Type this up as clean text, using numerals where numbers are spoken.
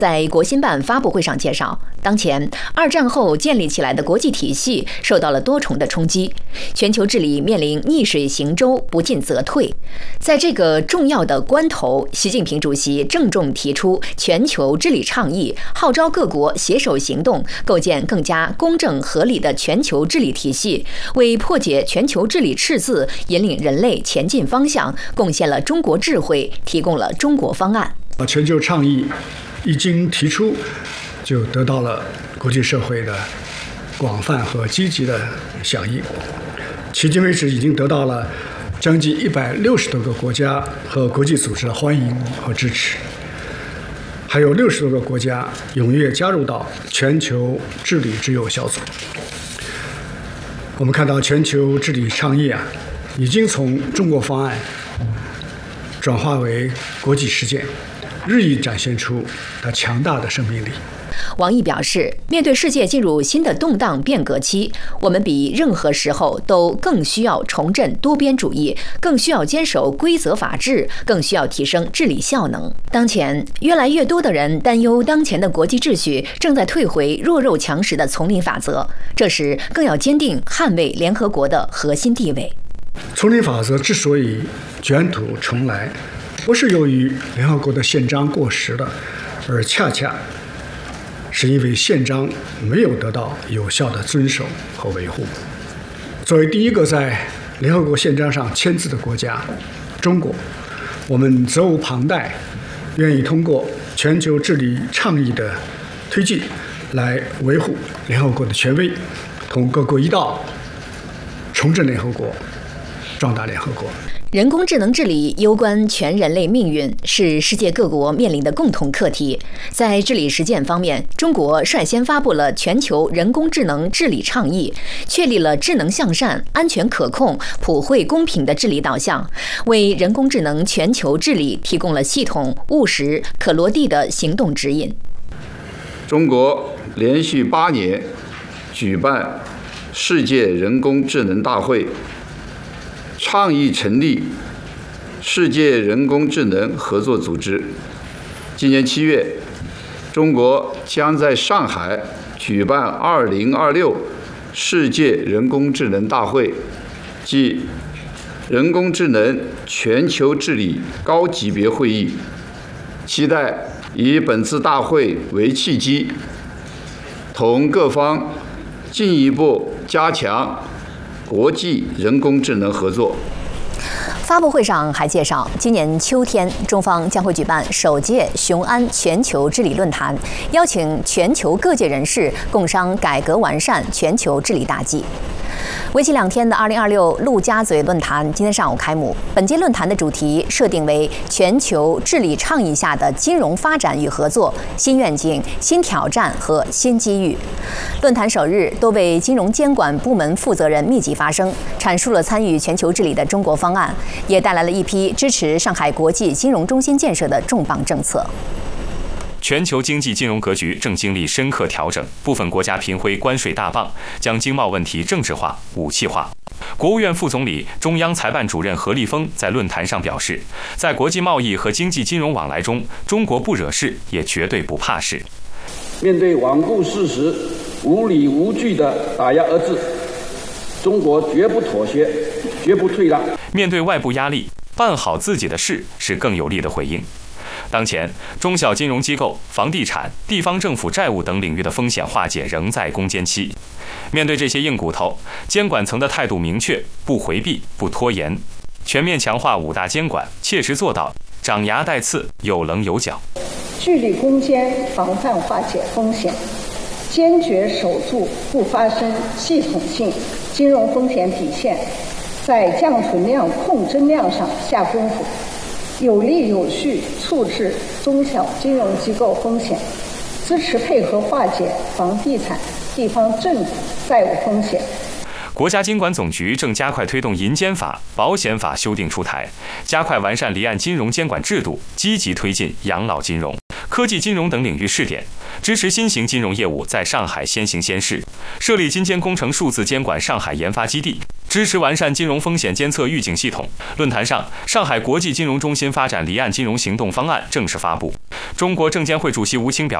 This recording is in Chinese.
在国新办发布会上介绍，当前二战后建立起来的国际体系受到了多重的冲击，全球治理面临逆水行舟，不进则退。在这个重要的关头，习近平主席郑重提出全球治理倡议，号召各国携手行动，构建更加公正合理的全球治理体系，为破解全球治理赤字、引领人类前进方向，贡献了中国智慧，提供了中国方案。 全球倡议一经提出，就得到了国际社会的广泛和积极的响应。迄今为止，已经得到了将近160多个国家和国际组织的欢迎和支持，还有60多个国家踊跃加入到全球治理之友小组。我们看到全球治理倡议已经从中国方案转化为国际实践，日益展现出它强大的生命力。 王毅表示，面对世界进入新的动荡变革期，我们比任何时候都更需要重振多边主义，更需要坚守规则法治，更需要提升治理效能。当前，越来越多的人担忧当前的国际秩序正在退回弱肉强食的丛林法则，这时更要坚定捍卫联合国的核心地位。 丛林法则之所以卷土重来，不是由于联合国的宪章过时了，而恰恰是因为宪章没有得到有效的遵守和维护。作为第一个在联合国宪章上签字的国家，中国，我们责无旁贷，愿意通过全球治理倡议的推进，来维护联合国的权威，同各国一道重振联合国，壮大联合国。 人工智能治理攸关全人类命运，是世界各国面临的共同课题。在治理实践方面，中国率先发布了全球人工智能治理倡议，确立了智能向善、安全可控、普惠公平的治理导向，为人工智能全球治理提供了系统、务实、可落地的行动指引。 中国连续8年举办世界人工智能大会，倡议成立世界人工智能合作组织。今年7月，中国将在上海举办2026世界人工智能大会，即人工智能全球治理高级别会议，期待以本次大会为契机，同各方进一步加强国际人工智能合作。 发布会上还介绍，今年秋天，中方将会举办首届雄安全球治理论坛，邀请全球各界人士共商改革完善全球治理大计。为期2天的2026陆家嘴论坛今天上午开幕。本届论坛的主题设定为全球治理倡议下的金融发展与合作、新愿景、新挑战和新机遇。论坛首日，多位金融监管部门负责人密集发声，阐述了参与全球治理的中国方案，也带来了一批支持上海国际金融中心建设的重磅政策。 全球经济金融格局正经历深刻调整，部分国家频挥关税大棒，将经贸问题政治化、武器化。国务院副总理、中央财办主任何立峰在论坛上表示，在国际贸易和经济金融往来中，中国不惹事，也绝对不怕事。 面对罔顾事实、无理无据的打压遏制，中国绝不妥协，绝不退让。 面对外部压力，办好自己的事是更有力的回应。当前，中小金融机构、房地产、地方政府债务等领域的风险化解仍在攻坚期。面对这些硬骨头，监管层的态度明确，不回避、不拖延，全面强化5大监管，切实做到长牙带刺、有棱有角。 聚力攻坚，防范化解风险，坚决守住不发生系统性金融风险底线，在降存量、控增量上下功夫。有力有序处置中小金融机构风险，支持配合化解房地产、地方政府债务风险。 国家金管总局正加快推动银监法、保险法修订出台，加快完善离岸金融监管制度，积极推进养老金融。 科技金融等领域试点，支持新型金融业务在上海先行先试，设立金监工程数字监管上海研发基地，支持完善金融风险监测预警系统。论坛上，上海国际金融中心发展离岸金融行动方案正式发布。中国证监会主席吴清表